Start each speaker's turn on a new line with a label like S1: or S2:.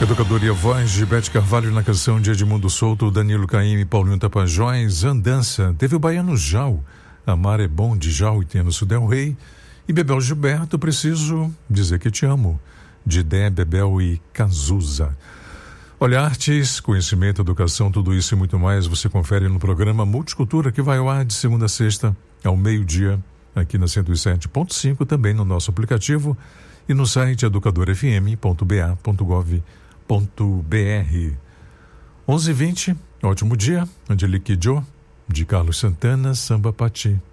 S1: Educadora voz de Bete Carvalho na canção de Edmundo Souto, Danilo Caymmi, Paulinho Tapajós, Andança. Teve o Baiano Jau, Amar é Bom de Jau e Tênis Del Rey. E Bebel Gilberto, Preciso Dizer Que Te Amo, de Dé, Bebel e Cazuza. Olha, artes, conhecimento, educação, tudo isso e muito mais você confere no programa Multicultura, que vai ao ar de segunda a sexta, ao meio-dia, aqui na 107.5, também no nosso aplicativo e no site educadorfm.ba.gov.br. 11h20, ótimo dia, Angelique Jo, de Carlos Santana, Samba Pati.